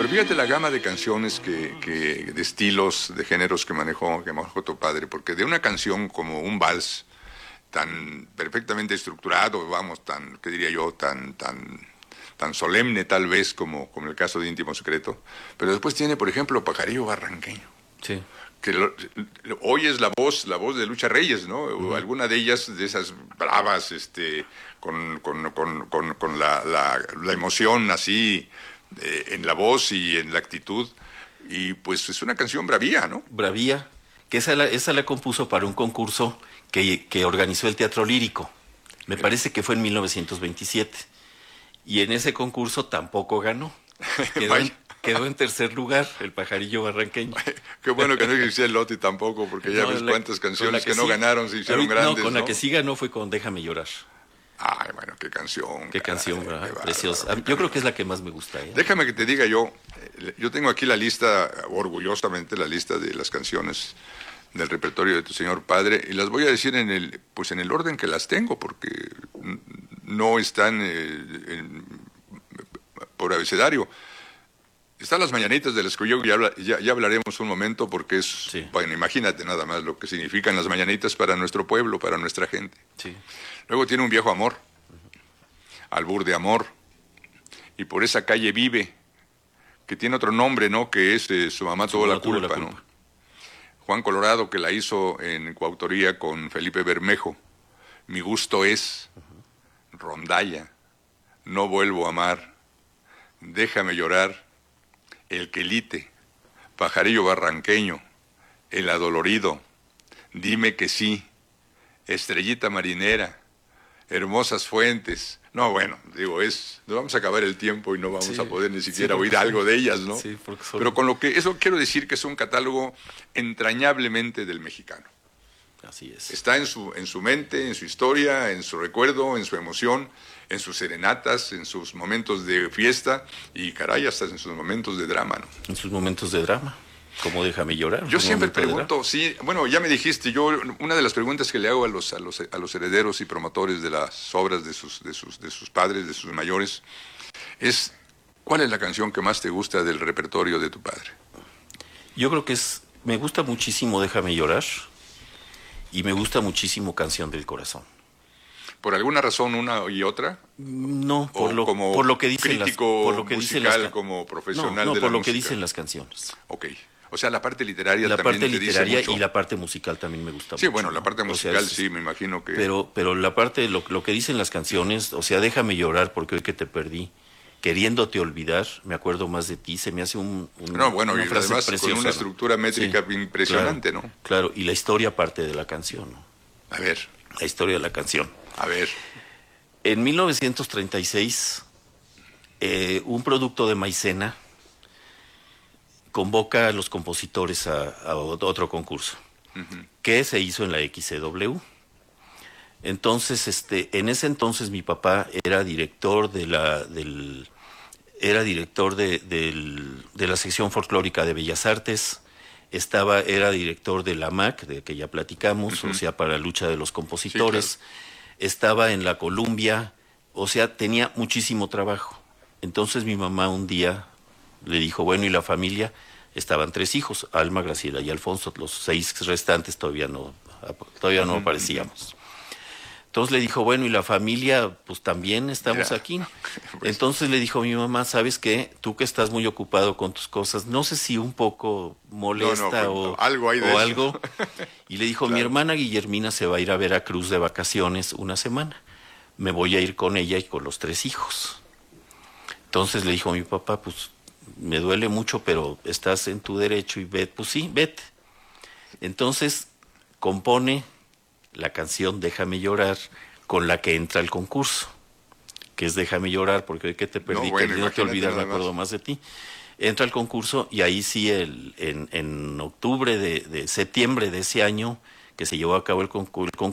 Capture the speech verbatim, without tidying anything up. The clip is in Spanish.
Pero fíjate la gama de canciones, que, que de estilos, de géneros que manejó, que manejó tu padre, porque de una canción como un vals, tan perfectamente estructurado, vamos, tan, ¿qué diría yo?, tan, tan, tan solemne tal vez como, como el caso de Íntimo Secreto, pero después tiene, por ejemplo, Pajarillo Barranqueño. Sí. Que lo, lo, oyes la voz, la voz de Lucha Reyes, ¿no? Uh-huh. Alguna de ellas, de esas bravas, este, con, con, con, con, con la, la, la emoción así, eh, en la voz y en la actitud, y pues es una canción bravía, ¿no? Bravía, que esa la, esa la compuso para un concurso que, que organizó el Teatro Lírico, me okay. parece que fue en mil novecientos veintisiete, y en ese concurso tampoco ganó, quedó en, quedó en tercer lugar, el Pajarillo Barranqueño. Qué bueno que no existía el Lote tampoco, porque ya no, ves la, cuántas canciones que, que no sí, ganaron se hicieron no, grandes. Con ¿no? la que sí ganó fue con Déjame Llorar. Ay, bueno, qué canción. Qué caray, canción, ¿verdad? Qué Preciosa. bárbaro, yo creo que es la que más me gusta. ¿eh? Déjame que te diga yo, yo tengo aquí la lista, orgullosamente la lista de las canciones del repertorio de tu señor padre, y las voy a decir en el, pues en el orden que las tengo, porque no están eh, en, por abecedario. Están las mañanitas de las que yo ya, ya, ya hablaremos un momento, porque es, sí. bueno, imagínate nada más lo que significan las mañanitas para nuestro pueblo, para nuestra gente. Sí. Luego tiene Un Viejo Amor, uh-huh. Albur de Amor, y Por Esa Calle Vive, que tiene otro nombre, ¿no? Que es eh, Su Mamá Tuvo la Culpa, la culpa, ¿no? Juan Colorado, que la hizo en coautoría con Felipe Bermejo, Mi Gusto Es, uh-huh. Rondalla, No Vuelvo a Amar, Déjame Llorar, El Quelite, Pajarillo Barranqueño, El Adolorido, Dime que sí, Estrellita Marinera, Hermosas Fuentes. No, bueno, digo, es, nos vamos a acabar el tiempo y no vamos sí, a poder ni siquiera sí, oír son, algo de ellas, ¿no? Sí, porque son... Pero con lo que, eso quiero decir que es un catálogo entrañablemente del mexicano. Así es. Está en su, en su mente, en su historia, en su recuerdo, en su emoción, en sus serenatas, en sus momentos de fiesta y, caray, hasta en sus momentos de drama, ¿no? En sus momentos de drama, como Déjame Llorar. Yo siempre pregunto, sí, bueno, ya me dijiste, yo, una de las preguntas que le hago a los, a los, a los herederos y promotores de las obras de sus, de sus, de sus padres, de sus mayores, es, ¿cuál es la canción que más te gusta del repertorio de tu padre? Yo creo que es, me gusta muchísimo Déjame Llorar y me gusta muchísimo Canción del Corazón. ¿Por alguna razón una y otra? No, por, lo, por lo que dicen las, por lo que musical, dicen las, como profesional no, no, de la por lo música. Que dicen las canciones. Ok. O sea, la parte literaria la también parte te literaria dice mucho. Y la parte musical también me gusta sí, mucho. Sí, bueno, la parte musical, o sea, es, sí, me imagino que... Pero, pero la parte, lo, lo que dicen las canciones, o sea, Déjame Llorar porque hoy que te perdí, queriéndote olvidar, me acuerdo más de ti, se me hace un... un no, bueno, una y frase además preciosa, con una estructura ¿no? métrica sí, impresionante, claro, ¿no? Claro, y la historia parte de la canción, ¿no? A ver. La historia de la canción. A ver. En mil novecientos treinta y seis, eh, un producto de Maicena convoca a los compositores a, a otro concurso, uh-huh. que se hizo en la X C W. Entonces, este, en ese entonces mi papá era director de la, del, era director de, del, de la sección folclórica de Bellas Artes, estaba, era director de la M A C, de que ya platicamos, uh-huh. o sea, para la lucha de los compositores. Sí, claro. Estaba en la Columbia, o sea, tenía muchísimo trabajo. Entonces mi mamá un día le dijo, bueno, ¿y la familia? Estaban tres hijos, Alma, Graciela y Alfonso, los seis restantes todavía no, todavía no aparecíamos. Entonces le dijo, bueno, ¿y la familia? Pues también estamos yeah. aquí. Entonces le dijo a mi mamá, ¿sabes qué? Tú que estás muy ocupado con tus cosas, no sé si un poco molesta no, no, o, no, algo. Hay de o eso. algo. Y le dijo, claro. mi hermana Guillermina se va a ir a Veracruz de vacaciones una semana. Me voy a ir con ella y con los tres hijos. Entonces le dijo a mi papá, pues me duele mucho, pero estás en tu derecho y vete. Pues sí, vete. Entonces compone la canción Déjame Llorar, con la que entra al concurso, que es Déjame Llorar, porque hoy que te perdí, no, bueno, que no te olvidas, me acuerdo más de ti. Entra al concurso y ahí sí, el, en, en octubre de, de septiembre de ese año, que se llevó a cabo el concurso,